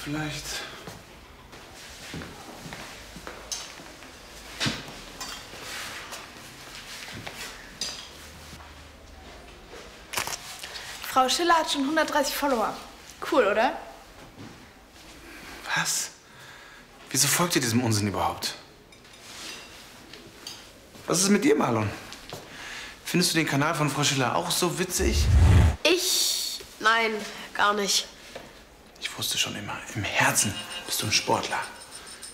vielleicht. Frau Schiller hat schon 130 Follower. Cool, oder? Was? Wieso folgt ihr diesem Unsinn überhaupt? Was ist mit dir, Marlon? Findest du den Kanal von Frau Schiller auch so witzig? Nein, gar nicht. Ich wusste schon immer, im Herzen bist du ein Sportler.